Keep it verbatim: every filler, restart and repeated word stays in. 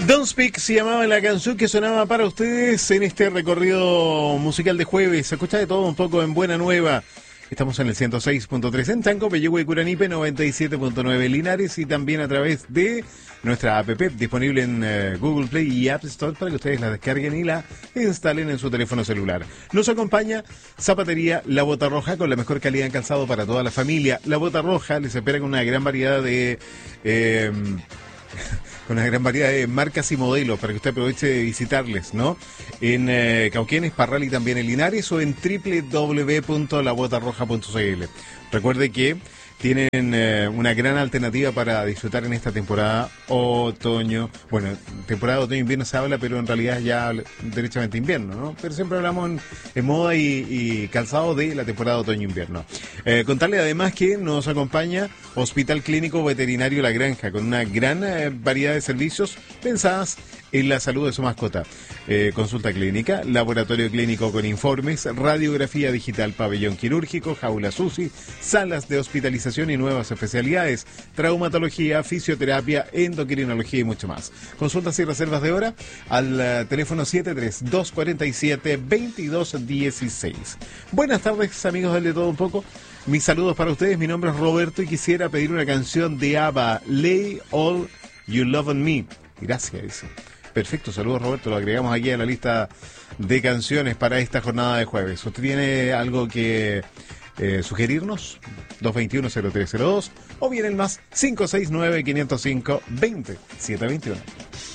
Don't Speak se llamaba la canción que sonaba para ustedes en este recorrido musical de jueves. Se escucha de todo un poco en Buena Nueva. Estamos en el ciento seis punto tres en Tanco, Peyehue y Curanipe, noventa y siete punto nueve Linares y también a través de nuestra app disponible en uh, Google Play y App Store para que ustedes la descarguen y la instalen en su teléfono celular. Nos acompaña Zapatería La Bota Roja con la mejor calidad en calzado para toda la familia. La Bota Roja les espera con una gran variedad de... Eh, con una gran variedad de marcas y modelos para que usted aproveche de visitarles, ¿no? En eh, Cauquenes, Parral y también en Linares o en doble u doble u doble u punto la bota roja punto c l. Recuerde que tienen eh, una gran alternativa para disfrutar en esta temporada otoño. Bueno, temporada otoño-invierno se habla, pero en realidad ya derechamente invierno, ¿no? Pero siempre hablamos en, en moda y, y calzado de la temporada otoño-invierno. Eh, contarle además que nos acompaña Hospital Clínico Veterinario La Granja, con una gran eh, variedad de servicios pensadas en la salud de su mascota. Eh, consulta clínica, laboratorio clínico con informes, radiografía digital, pabellón quirúrgico, jaula SUSI, salas de hospitalización y nuevas especialidades, traumatología, fisioterapia, endocrinología y mucho más. Consultas y reservas de hora al uh, teléfono siete tres dos cuatro siete dos dos uno seis. Buenas tardes, amigos del De Todo Un Poco. Mis saludos para ustedes, mi nombre es Roberto y quisiera pedir una canción de ABBA, Lay All You Love on Me. Gracias, dice. Perfecto, saludos Roberto, lo agregamos aquí a la lista de canciones para esta jornada de jueves. ¿Usted tiene algo que eh, sugerirnos? dos dos uno cero tres cero dos o bien el más cinco seis nueve cinco cero cinco dos cero siete dos uno.